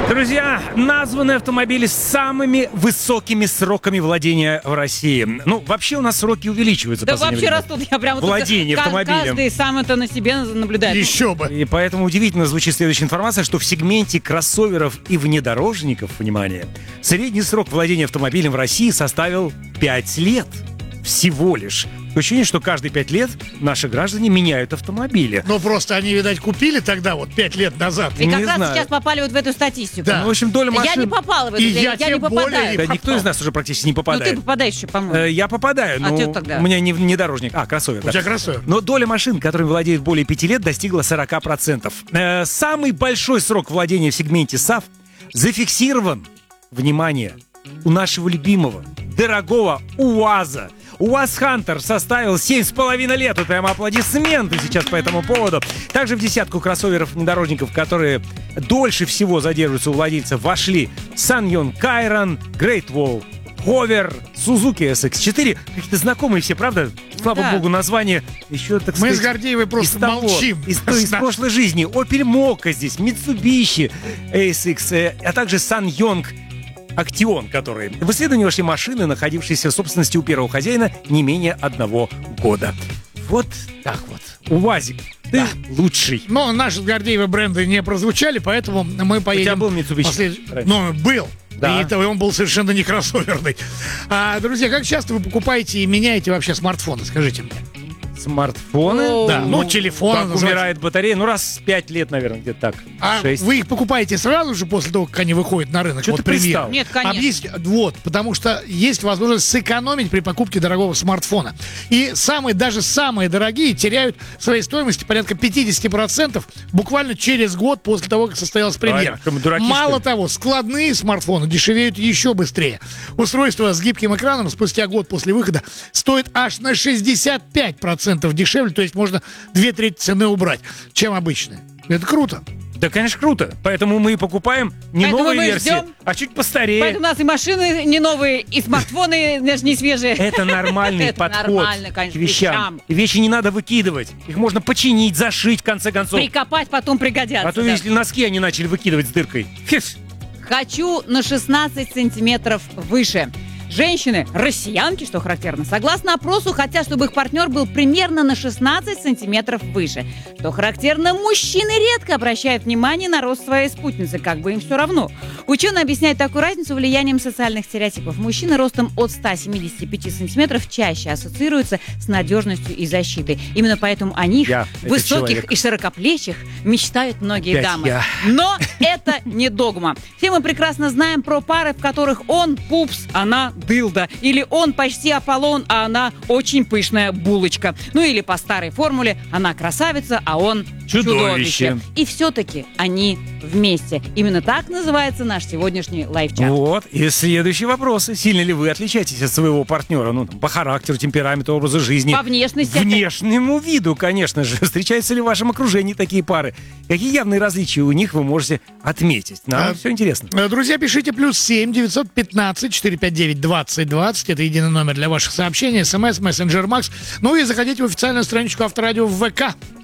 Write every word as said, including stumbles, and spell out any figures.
Друзья, названы автомобили с самыми высокими сроками владения в России. Ну, вообще у нас сроки увеличиваются. Да вообще время. растут. Я прямо Владение тут, автомобилем. Каждый сам это на себе наблюдает. Еще бы. И поэтому удивительно звучит следующая информация, что в сегменте кроссоверов и внедорожников, внимание, средний срок владения автомобилем в России составил пять лет. Всего лишь. Такое ощущение, что каждые пять лет наши граждане меняют автомобили. Ну, просто они, видать, купили тогда, вот, пять лет назад. И как Не раз знаю. сейчас попали вот в эту статистику. Да. Ну, в общем, доля машин... Я не попала в эту, И я, я я тем не попадаю. более- Да никто из нас уже практически не Ну ты попадает. попадаешь еще, по-моему. Э, Я попадаю, А но ты тогда? у меня не внедорожник, а кроссовер. У да. тебя кроссовер. Но доля машин, которыми владеют более пяти лет, достигла сорок процентов. Э, самый большой срок владения в сегменте САВ зафиксирован, внимание, у нашего любимого, дорогого УАЗа. УАЗ Хантер составил семь с половиной лет. Вот прямо аплодисменты сейчас по этому поводу. Также в десятку кроссоверов-внедорожников, которые дольше всего задерживаются у владельцев, вошли Sanyong Kairan, Great Wall Hover, Suzuki эс икс четыре. Какие-то знакомые все, правда? Слава Да. богу, название еще, так Мы сказать... с Гордеевой просто из того, молчим. Из, той- из прошлой жизни. Opel Mokka здесь, Mitsubishi эс икс, э, а также Sanyong Action, который в исследовании вошли машины, находившиеся в собственности у первого хозяина не менее одного года. Вот так вот. УАЗик, ты Да. лучший. Но наши с Гордеевой бренды не прозвучали, поэтому мы поедем... тебя был Mitsubishi послед- раньше? Ну, был. Да. И это он был совершенно не кроссоверный. А, друзья, как часто вы покупаете и меняете вообще смартфоны? Скажите мне. Смартфоны. О, Да, ну, телефон. Как называется. умирает батарея. Ну, раз в пять лет, наверное, где-то так. А Шесть. вы их покупаете сразу же после того, как они выходят на рынок? Чё вот ты премьер. пристал? Нет, конечно. Объясни- Вот, потому что есть возможность сэкономить при покупке дорогого смартфона. И самые, даже самые дорогие теряют в своей стоимости порядка пятьдесят процентов буквально через год после того, как состоялась премьера. Правильно, что мы дураки, Мало что ли? того, складные смартфоны дешевеют еще быстрее. Устройство с гибким экраном спустя год после выхода стоит аж на шестьдесят пять процентов дешевле, то есть можно две трети цены убрать, чем обычные. Это круто. Да, конечно, круто. Поэтому мы и покупааем не Поэтому новые мы версии, ждем. а чуть постарее. Поэтому у нас и машины не новые, и смартфоны даже не свежие. Это нормальный Это подход нормально, конечно, к вещам. вещам. И вещи не надо выкидывать. Их можно починить, зашить, в конце концов. Прикопать потом пригодятся. А то да. если носки они начали выкидывать с дыркой. Фиш. Хочу на шестнадцать сантиметров выше. Женщины, россиянки, что характерно, согласно опросу, хотят, чтобы их партнер был примерно на шестнадцать сантиметров выше. Что характерно, мужчины редко обращают внимание на рост своей спутницы, как бы им все равно. Ученые объясняют такую разницу влиянием социальных стереотипов. Мужчины ростом от ста семидесяти пяти сантиметров чаще ассоциируются с надежностью и защитой. Именно поэтому о них, Я, этот высоких человек. и широкоплечих, мечтают многие Опять дамы. я. Но это не догма. Все мы прекрасно знаем про пары, в которых он пупс, она дылда. Или он почти Аполлон, а она очень пышная булочка. Ну или по старой формуле, она красавица, а он Чудовище. чудовище. И все-таки они вместе. Именно так называется наш сегодняшний лайфчат. Вот. И следующие вопросы. Сильно ли вы отличаетесь от своего партнера? Ну, там, по характеру, темпераменту, образу жизни. По внешности. Внешнему виду, конечно же. Встречаются ли в вашем окружении такие пары? Какие явные различия у них вы можете отметить? Нам А, все интересно. Э, Друзья, пишите плюс семь девятьсот пятнадцать четыреста пятьдесят девять двадцать двадцать. Это единый номер для ваших сообщений. СМС, мессенджер Макс. Ну и заходите в официальную страничку Авторадио в ВК.